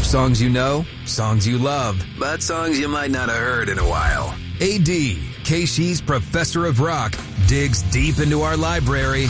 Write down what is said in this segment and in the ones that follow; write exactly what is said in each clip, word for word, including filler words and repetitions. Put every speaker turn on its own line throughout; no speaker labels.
Songs you know, songs you love, but songs you might not have heard in a while. A D, K-Shi's Professor of Rock, digs deep into our library.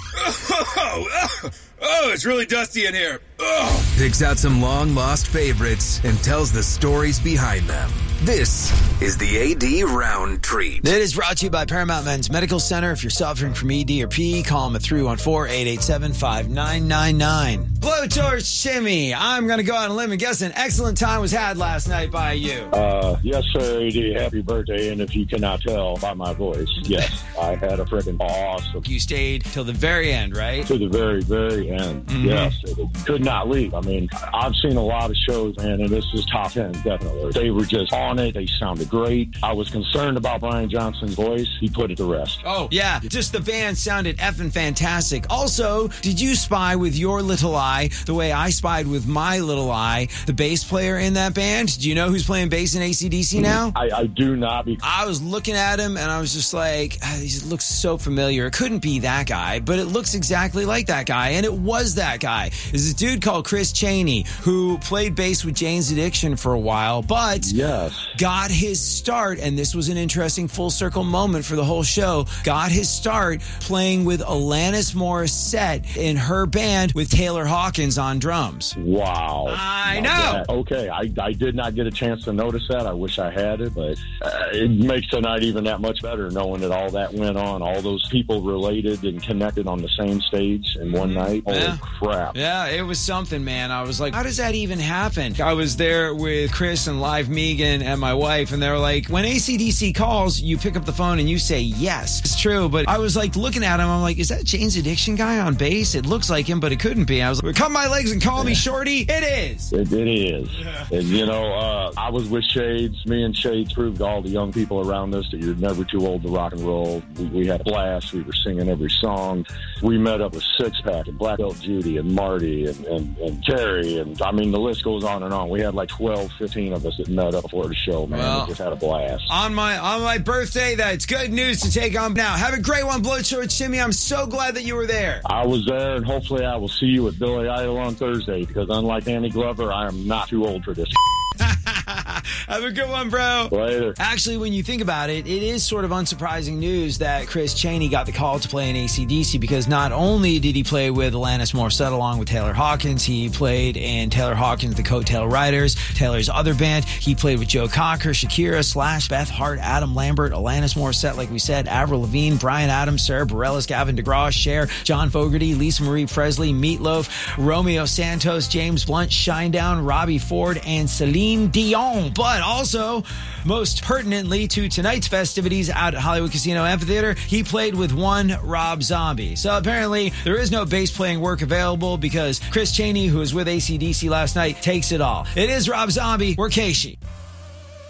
Oh, oh, it's really dusty in here. Oh.
Picks out some long-lost favorites and tells the stories behind them. This is the A D Round Treat.
It is brought to you by Paramount Men's Medical Center. If you're suffering from E D or P, call them at three one four, eight eight seven, five nine nine nine. Blowtorch Shimmy, I'm going to go out on a limb and guess an excellent time was had last night by you.
Uh, yes, sir, A D. Happy birthday. And if you cannot tell by my voice, yes, I had a freaking awesome.
You stayed till the very end, right?
To the very, very end. Mm-hmm. Yes. It could not leave. I mean, I've seen a lot of shows, man, and this is top ten, definitely. They were just on it. They sounded great. I was concerned about Brian Johnson's voice. He put it to rest.
Oh, yeah. Just the band sounded effing fantastic. Also, did you spy with your little eye the way I spied with my little eye the bass player in that band? Do you know who's playing bass in A C D C now?
I, I do not. Be-
I was looking at him, and I was just like, oh, he looks so familiar. It couldn't be that guy, but it looks exactly like that guy, and it was that guy. There's a dude called Chris Chaney who played bass with Jane's Addiction for a while, but
yes.
got his start, and this was an interesting full circle moment for the whole show, got his start playing with Alanis Morissette in her band with Taylor Hawkins on drums.
Wow.
I
now
know.
That, okay, I, I did not get a chance to notice that. I wish I had it, but uh, it makes the night even that much better knowing that all that went on, all those people related and connected on the same stage in one night. Holy
yeah.
crap.
Yeah, it was something, man. I was like, how does that even happen? I was there with Chris and Live Megan and my wife, and they were like, when A C D C calls, you pick up the phone and you say yes. It's true, but I was like looking at him, I'm like, is that Jane's Addiction guy on bass? It looks like him, but it couldn't be. I was like, cut my legs and call yeah. me Shorty. It is.
It, it is. Yeah. And you know, uh, I was with Shades. Me and Shades proved to all the young people around us that you're never too old to rock and roll. We, we had a blast. We were singing every song. We met up with Six Pack and Black Belt Judy and Marty and, and, and Terry. And I mean, the list goes on and on. We had like twelve, fifteen of us that met up before the show, man. Well, we just had a blast.
On my on my birthday, that's good news to take on now. Have a great one, Blowtorch Shimmy. I'm so glad that you were there.
I was there, and hopefully I will see you at Billy Idol on Thursday, because unlike Danny Glover, I am not too old for this.
Have a good one, bro.
Later.
Actually, when you think about it, it is sort of unsurprising news that Chris Chaney got the call to play in A C D C, because not only did he play with Alanis Morissette along with Taylor Hawkins, he played in Taylor Hawkins' The Coattail Riders, Taylor's other band. He played with Joe Cocker, Shakira, Slash, Beth Hart, Adam Lambert, Alanis Morissette, like we said, Avril Lavigne, Bryan Adams, Sarah Bareilles, Gavin DeGraw, Cher, John Fogerty, Lisa Marie Presley, Meatloaf, Romeo Santos, James Blunt, Shinedown, Robbie Ford, and Celine Dion. But also, most pertinently to tonight's festivities out at Hollywood Casino Amphitheater, he played with one Rob Zombie. So apparently, there is no bass playing work available because Chris Chaney, who was with A C D C last night, takes it all. It is Rob Zombie. We're K-Shi.